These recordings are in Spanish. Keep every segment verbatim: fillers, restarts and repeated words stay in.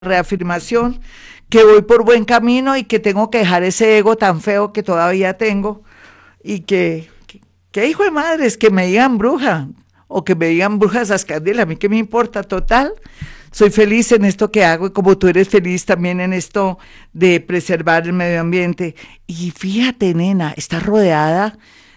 reafirmación que voy por buen camino y que tengo que dejar ese ego tan feo que todavía tengo y que, que, que hijo de madre, es que me digan bruja o que me digan bruja Zascandil, a mí qué me importa, total. Soy feliz en esto que hago y como tú eres feliz también en esto de preservar el medio ambiente. Y fíjate, nena, estás rodeada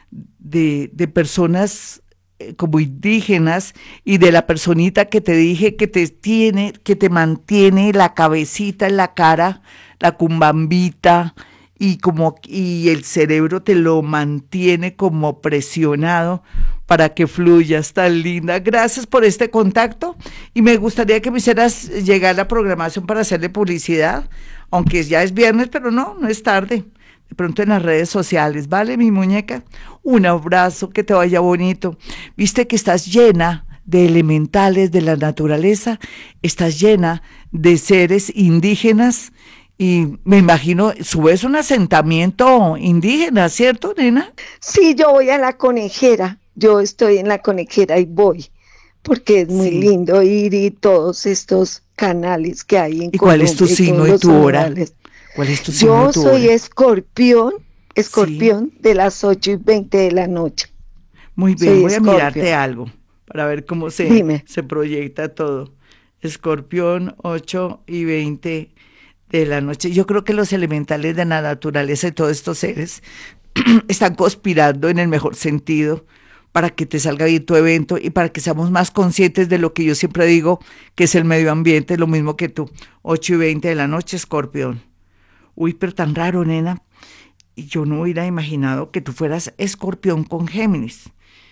de, de personas eh, como indígenas y de la personita que te dije que te tiene, que te mantiene la cabecita en la cara, la cumbambita, y como y el cerebro te lo mantiene como presionado para que fluyas tan linda. Gracias por este contacto y me gustaría que me hicieras llegar la programación para hacerle publicidad, aunque ya es viernes, pero no, no es tarde. De pronto en las redes sociales, ¿vale, mi muñeca? Un abrazo, que te vaya bonito. Viste que estás llena de elementales de la naturaleza, estás llena de seres indígenas y me imagino, subes un asentamiento indígena, ¿cierto, nena? Sí, yo voy a la conejera, yo estoy en la conejera y voy, porque es muy Sí. lindo ir y todos estos canales que hay en ¿Y cuál es tu Colombia y todos signo y los tu hora? humedales. ¿Cuál es tu signo y Yo tu soy hora? escorpión, Sí, escorpión de las ocho y veinte de la noche. muy bien, Soy voy a mirarte escorpión. algo para ver cómo se, Dime. se proyecta todo. Escorpión, ocho y veinte de la noche. Yo creo que los elementales de la naturaleza y todos estos seres están conspirando en el mejor sentido para que te salga bien tu evento y para que seamos más conscientes de lo que yo siempre digo, que es el medio ambiente, lo mismo que tú. Ocho y veinte de la noche, Escorpión. Uy, pero tan raro, nena. Y yo no hubiera imaginado que tú fueras Escorpión con Géminis.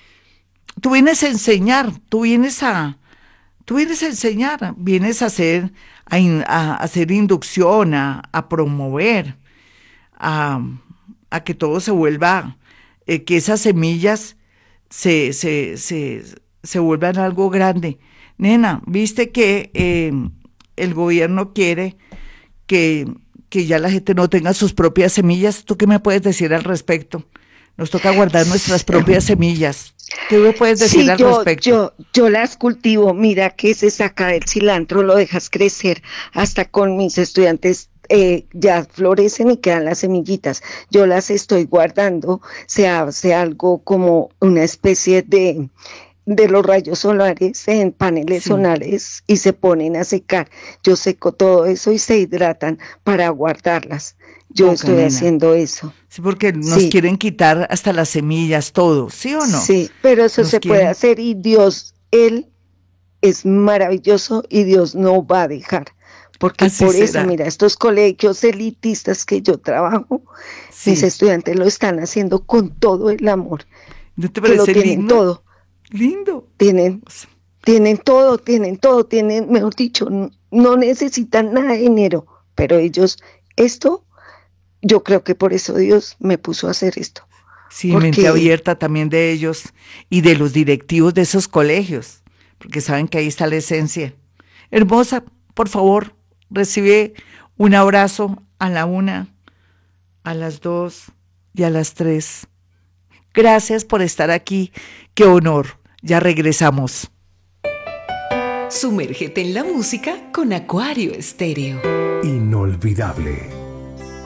Tú vienes a enseñar, tú vienes a, tú vienes a enseñar, vienes a hacer, a, in- a hacer inducción, a, a promover, a, a que todo se vuelva, eh, que esas semillas se, se, se, se vuelvan algo grande. Nena, viste que eh, el gobierno quiere que, que ya la gente no tenga sus propias semillas. ¿Tú qué me puedes decir al respecto? Nos toca guardar nuestras propias semillas. ¿Qué me puedes decir Sí, al yo, respecto? yo, yo las cultivo. Mira que se saca el cilantro, lo dejas crecer. Hasta con mis estudiantes eh, ya florecen y quedan las semillitas. Yo las estoy guardando. Se hace algo como una especie de de los rayos solares en paneles Sí. solares y se ponen a secar. Yo seco todo eso y se hidratan para guardarlas. Yo Poca, estoy nena. haciendo eso. Sí, porque nos Sí, quieren quitar hasta las semillas, todo, ¿sí o no? sí, pero eso Nos se puede quieren. hacer y Dios, Él es maravilloso y Dios no va a dejar. Porque Así por eso, será. mira, estos colegios elitistas que yo trabajo, mis Sí. estudiantes lo están haciendo con todo el amor, ¿No te que lo parece tienen lindo? todo, Lindo. tienen, O sea, tienen todo, tienen todo, tienen, mejor dicho, n- no necesitan nada de dinero, pero ellos, esto, yo creo que por eso Dios me puso a hacer esto, sí, mente porque abierta también de ellos y de los directivos de esos colegios, porque saben que ahí está la esencia. Hermosa, por favor, recibe un abrazo a la una, a las dos y a las tres. Gracias por estar aquí. Qué honor. Ya regresamos. Sumérgete en la música con Acuario Estéreo. Inolvidable.